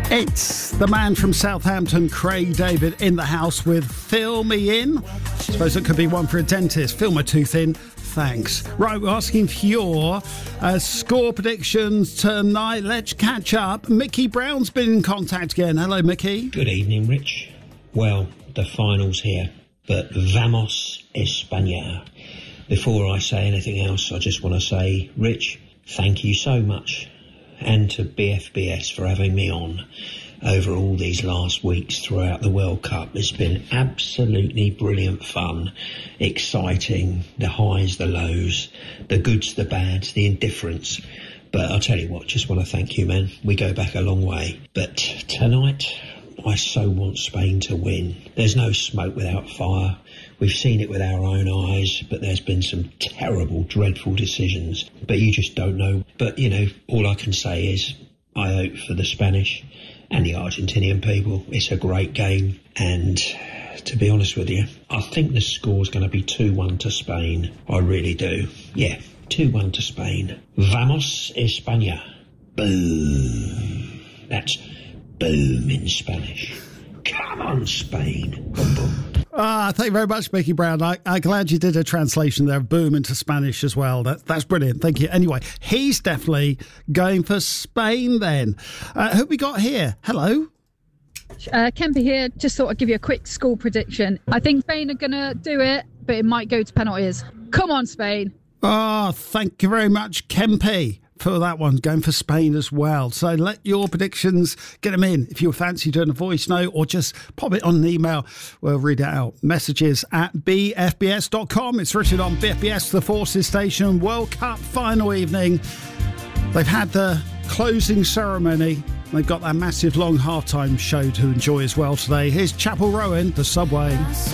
It's the man from Southampton, Craig David, in the house with Fill Me In. I suppose it could be one for a dentist. Fill my tooth in. Thanks. Right, we're asking for your score predictions tonight. Let's catch up. Mickey Brown's been in contact again. Hello, Mickey. Good evening, Rich. Well, the final's here, but vamos España. Before I say anything else, I just want to say, Rich, thank you so much. And to BFBS for having me on over all these last weeks throughout the World Cup. It's been absolutely brilliant fun, exciting, the highs, the lows, the goods, the bads, the indifference. But I'll tell you what, just want to thank you, man. We go back a long way. But tonight, I so want Spain to win. There's no smoke without fire. We've seen it with our own eyes, but there's been some terrible, dreadful decisions. But you just don't know. But, you know, all I can say is I hope for the Spanish and the Argentinian people. It's a great game. And to be honest with you, I think the score's going to be 2-1 to Spain. I really do. Yeah, 2-1 to Spain. Vamos España. Boom. That's boom in Spanish. Come on, Spain. Boom, boom. Thank you very much, Mickey Brown. I'm glad you did a translation there of boom into Spanish as well. That's brilliant. Thank you. Anyway, he's definitely going for Spain then. Who we got here? Hello. Kemper here. Just thought I'd give you a quick score prediction. I think Spain are going to do it, but it might go to penalties. Come on, Spain. Thank you very much, Kempe, for that one, going for Spain as well. So let your predictions, get them in if you fancy doing a voice note, or just pop it on an email. We'll read it out. Messages at bfbs.com. It's written on BFBS, the Forces Station. World Cup final evening. They've had the closing ceremony. They've got that massive long halftime show to enjoy as well today. Here's Chapel Rowan, The Subway.